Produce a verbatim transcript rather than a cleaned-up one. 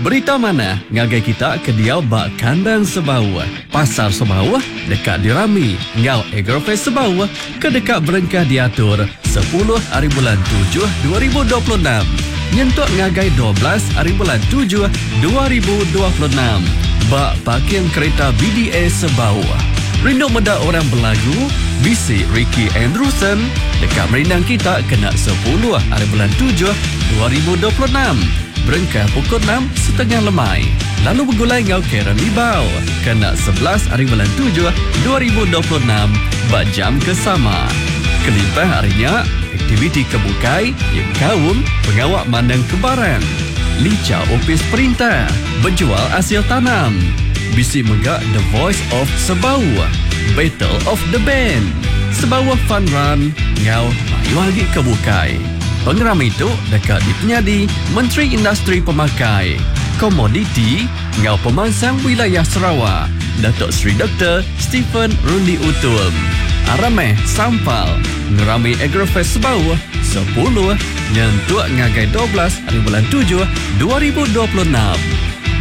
Berita mana ngagai kita ke dia bak kandang Sebau. Pasar Sebau dekat dirami. Ngau Agrofest Sebau ke dekat berengkah diatur sepuluh hari bulan tujuh dua ribu dua puluh enam. Nyentuk ngagai dua belas hari bulan tujuh dua ribu dua puluh enam. Bak parking kereta B D A Sebau. Rindu meda orang berlagu, bisi Ricky Andrewson dekat merindang kita kena sepuluh hari bulan tujuh dua ribu dua puluh enam. Berengkah pukul enam setengah lemai. Lalu bergulai ngau Karen Libau kena sebelas hari bulan tujuh dua ribu dua puluh enam bak jam kesama. Kelimpah harinya aktiviti kebukai yang kaum pengawak mandang kebaran. Lica opis perintah, berjual hasil tanam. Bisi megak The Voice of Sebau, Battle of the Band, Sebau Fun Run, ngau mayu lagi kebukai. Pengeram itu dekat di penyadi Menteri Industri Pemakai, Komoditi, ngau pemangsang wilayah Sarawak, Datuk Seri Doktor Stephen Rundi Utul. Arameh Sampal, ngerami Agrofest Sebau, sepuluh, nyentuk ngagai dua belas hari bulan tujuh dua ribu dua puluh enam.